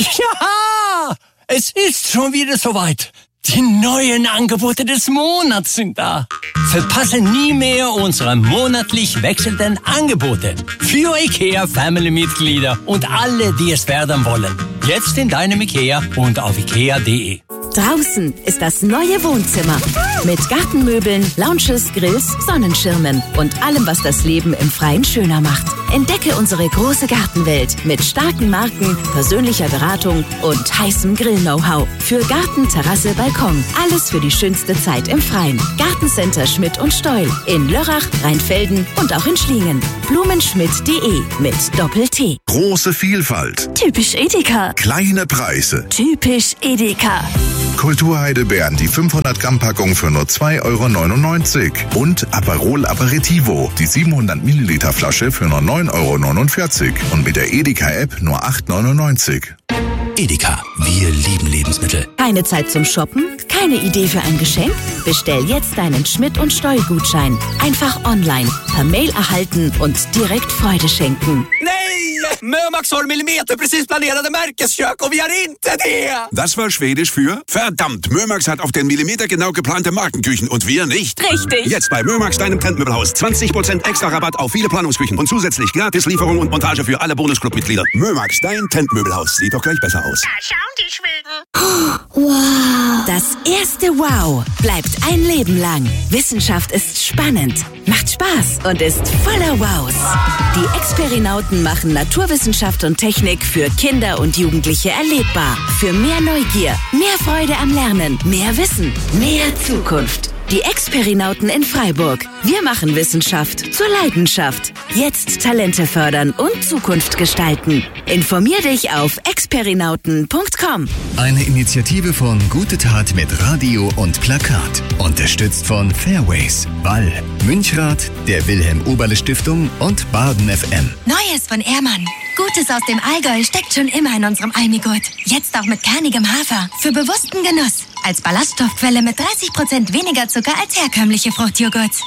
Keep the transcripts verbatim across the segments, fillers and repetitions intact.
Ja, es ist schon wieder soweit. Die neuen Angebote des Monats sind da. Verpasse nie mehr unsere monatlich wechselnden Angebote. Für IKEA Family-Mitglieder und alle, die es werden wollen. Jetzt in deinem IKEA und auf ikea punkt de. Draußen ist das neue Wohnzimmer. Mit Gartenmöbeln, Lounges, Grills, Sonnenschirmen und allem, was das Leben im Freien schöner macht. Entdecke unsere große Gartenwelt mit starken Marken, persönlicher Beratung und heißem Grill-Know-how. Für Garten, Terrasse, Balkon. Alles für die schönste Zeit im Freien. Gartencenter Schmidt und Steul. In Lörrach, Rheinfelden und auch in Schlingen. blumenschmidt punkt de mit Doppel-T. Große Vielfalt. Typisch Edeka. Kleine Preise. Typisch Edeka. Kulturheidelbeeren, die fünfhundert Gramm Packung für nur zwei Euro neunundneunzig. Und Aperol Aperitivo, die siebenhundert Milliliter Flasche für nur neun Euro neunundvierzig. Und mit der Edeka-App nur acht Euro neunundneunzig. Edeka, wir lieben Lebensmittel. Keine Zeit zum Shoppen? Keine Idee für ein Geschenk? Bestell jetzt deinen Schmidt und Steul-Gutschein. Einfach online, per Mail erhalten und direkt Freude schenken. Nej! Mömax har millimeterprecis planerade Märkeskök och vi har inte det! Das war Schwedisch für verdammt, Mömax hat auf den Millimeter genau geplante Markenküchen und wir nicht. Richtig. Jetzt bei Mömax, deinem Trendmöbelhaus. zwanzig Prozent extra Rabatt auf viele Planungsküchen und zusätzlich gratis Lieferung und Montage für alle Bonusclub-Mitglieder. Mömax, dein Trendmöbelhaus. Sieht doch gleich besser aus. Da schauen die Schweden. Wow. Das erste Wow bleibt ein Leben lang. Wissenschaft ist spannend, macht Spaß und ist voller Wows. Die Experinauten machen Naturwissenschaft und Technik für Kinder und Jugendliche erlebbar. Für mehr Neugier, mehr Freude am Lernen, mehr Wissen, mehr Zukunft. Die Experinauten in Freiburg. Wir machen Wissenschaft zur Leidenschaft. Jetzt Talente fördern und Zukunft gestalten. Informier dich auf experinauten punkt com. Eine Initiative von Gute Tat mit Radio und Plakat. Unterstützt von Fairways, Ball, Münchrat, der Wilhelm-Oberle-Stiftung und Baden F M. Neues von Ehrmann. Gutes aus dem Allgäu steckt schon immer in unserem Almigurt. Jetzt auch mit kernigem Hafer. Für bewussten Genuss. Als Ballaststoffquelle mit dreißig Prozent weniger Zucker als herkömmliche Fruchtjoghurt.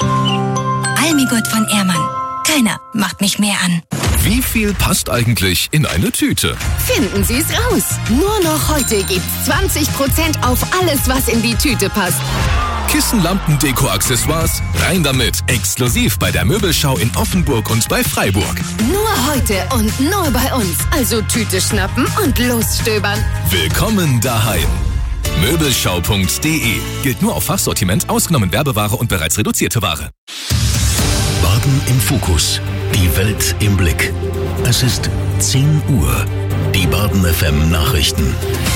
Almigurt von Ehrmann. Keiner macht mich mehr an. Wie viel passt eigentlich in eine Tüte? Finden Sie es raus. Nur noch heute gibt's zwanzig Prozent auf alles, was in die Tüte passt. Kissen, Lampen, Deko, Accessoires, rein damit. Exklusiv bei der Möbelschau in Offenburg und bei Freiburg. Nur heute und nur bei uns. Also Tüte schnappen und losstöbern. Willkommen daheim. Möbelschau punkt de. Gilt nur auf Fachsortiment, ausgenommen Werbeware und bereits reduzierte Ware. Baden im Fokus. Die Welt im Blick. Es ist zehn Uhr. Die Baden F M Nachrichten.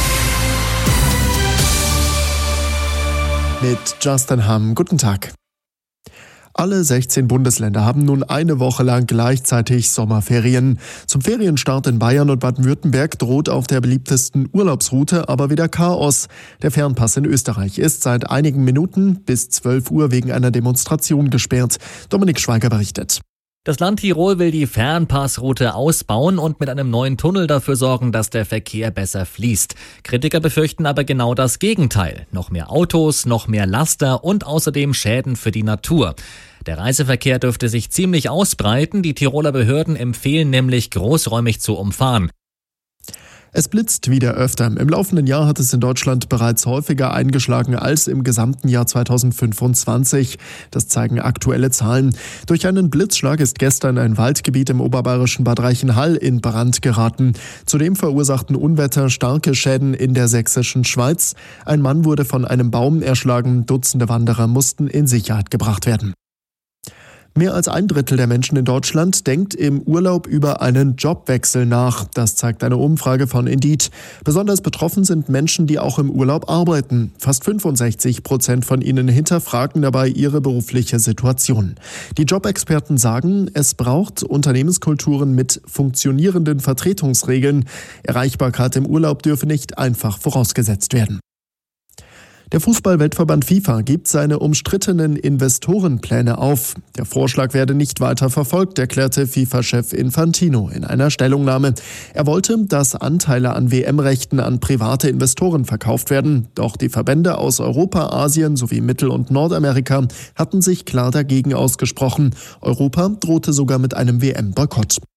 Mit Justin Hamm. Guten Tag. Alle sechzehn Bundesländer haben nun eine Woche lang gleichzeitig Sommerferien. Zum Ferienstart in Bayern und Baden-Württemberg droht auf der beliebtesten Urlaubsroute aber wieder Chaos. Der Fernpass in Österreich ist seit einigen Minuten bis zwölf Uhr wegen einer Demonstration gesperrt. Dominik Schweiger berichtet. Das Land Tirol will die Fernpassroute ausbauen und mit einem neuen Tunnel dafür sorgen, dass der Verkehr besser fließt. Kritiker befürchten aber genau das Gegenteil. Noch mehr Autos, noch mehr Laster und außerdem Schäden für die Natur. Der Reiseverkehr dürfte sich ziemlich ausbreiten. Die Tiroler Behörden empfehlen nämlich, großräumig zu umfahren. Es blitzt wieder öfter. Im laufenden Jahr hat es in Deutschland bereits häufiger eingeschlagen als im gesamten Jahr zweitausendfünfundzwanzig. Das zeigen aktuelle Zahlen. Durch einen Blitzschlag ist gestern ein Waldgebiet im oberbayerischen Bad Reichenhall in Brand geraten. Zudem verursachten Unwetter starke Schäden in der sächsischen Schweiz. Ein Mann wurde von einem Baum erschlagen. Dutzende Wanderer mussten in Sicherheit gebracht werden. Mehr als ein Drittel der Menschen in Deutschland denkt im Urlaub über einen Jobwechsel nach. Das zeigt eine Umfrage von Indeed. Besonders betroffen sind Menschen, die auch im Urlaub arbeiten. Fast fünfundsechzig Prozent von ihnen hinterfragen dabei ihre berufliche Situation. Die Jobexperten sagen, es braucht Unternehmenskulturen mit funktionierenden Vertretungsregeln. Erreichbarkeit im Urlaub dürfe nicht einfach vorausgesetzt werden. Der Fußball-Weltverband FIFA gibt seine umstrittenen Investorenpläne auf. Der Vorschlag werde nicht weiter verfolgt, erklärte FIFA-Chef Infantino in einer Stellungnahme. Er wollte, dass Anteile an W M-Rechten an private Investoren verkauft werden. Doch die Verbände aus Europa, Asien sowie Mittel- und Nordamerika hatten sich klar dagegen ausgesprochen. Europa drohte sogar mit einem W M-Boykott.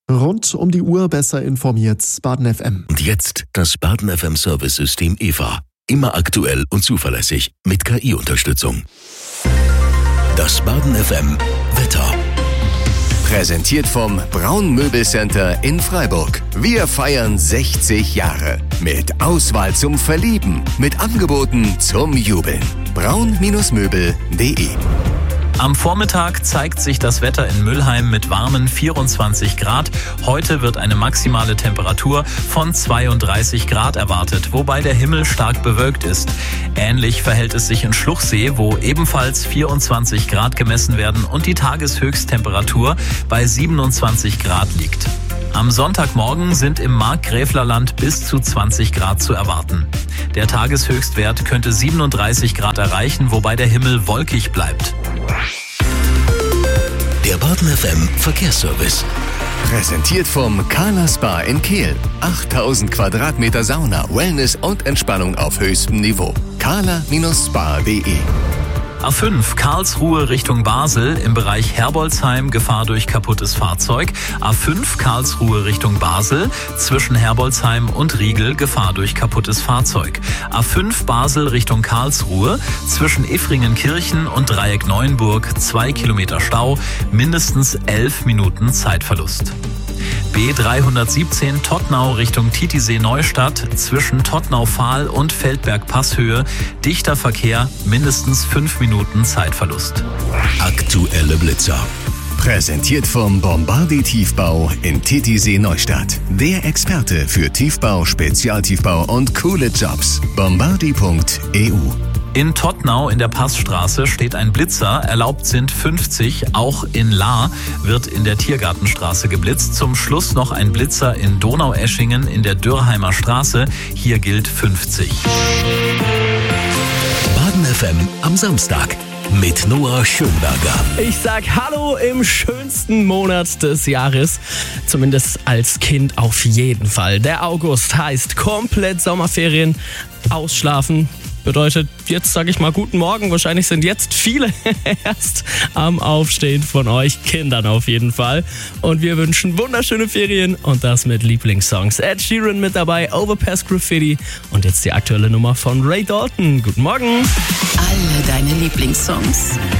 Rund um die Uhr besser informiert. Baden F M. Und jetzt das Baden F M Service-System E V A. Immer aktuell und zuverlässig mit K I-Unterstützung. Das Baden F M Wetter. Präsentiert vom Braun Möbelcenter in Freiburg. Wir feiern sechzig Jahre. Mit Auswahl zum Verlieben. Mit Angeboten zum Jubeln. braun Möbel punkt de. Am Vormittag zeigt sich das Wetter in Mülheim mit warmen vierundzwanzig Grad. Heute wird eine maximale Temperatur von zweiunddreißig Grad erwartet, wobei der Himmel stark bewölkt ist. Ähnlich verhält es sich in Schluchsee, wo ebenfalls vierundzwanzig Grad gemessen werden und die Tageshöchsttemperatur bei siebenundzwanzig Grad liegt. Am Sonntagmorgen sind im Markgräflerland bis zu zwanzig Grad zu erwarten. Der Tageshöchstwert könnte siebenunddreißig Grad erreichen, wobei der Himmel wolkig bleibt. Der Baden F M Verkehrsservice. Präsentiert vom Carla Spa in Kehl. achttausend Quadratmeter Sauna, Wellness und Entspannung auf höchstem Niveau. carla Spa punkt de. A fünf Karlsruhe Richtung Basel im Bereich Herbolzheim Gefahr durch kaputtes Fahrzeug. A fünf Karlsruhe Richtung Basel zwischen Herbolzheim und Riegel Gefahr durch kaputtes Fahrzeug. A fünf Basel Richtung Karlsruhe zwischen Iffringenkirchen und Dreieck Neuenburg zwei Kilometer Stau, mindestens elf Minuten Zeitverlust. B dreihundertsiebzehn Tottnau Richtung Titisee-Neustadt zwischen Tottnau-Fahl und Feldberg-Passhöhe. Dichter Verkehr, mindestens fünf Minuten Zeitverlust. Aktuelle Blitzer. Präsentiert vom Bombardi Tiefbau in Titisee-Neustadt. Der Experte für Tiefbau, Spezialtiefbau und coole Jobs. bombardi punkt e u. In Tottnau in der Passstraße steht ein Blitzer, erlaubt sind fünfzig. Auch in Lahr wird in der Tiergartenstraße geblitzt. Zum Schluss noch ein Blitzer in Donaueschingen in der Dürrheimer Straße. Hier gilt fünfzig. Baden F M am Samstag mit Noah Schönberger. Ich sag Hallo im schönsten Monat des Jahres. Zumindest als Kind auf jeden Fall. Der August heißt komplett Sommerferien, ausschlafen. Bedeutet, jetzt sage ich mal guten Morgen. Wahrscheinlich sind jetzt viele erst am Aufstehen von euch Kindern auf jeden Fall. Und wir wünschen wunderschöne Ferien und das mit Lieblingssongs. Ed Sheeran mit dabei, Overpass Graffiti und jetzt die aktuelle Nummer von Ray Dalton. Guten Morgen. Alle deine Lieblingssongs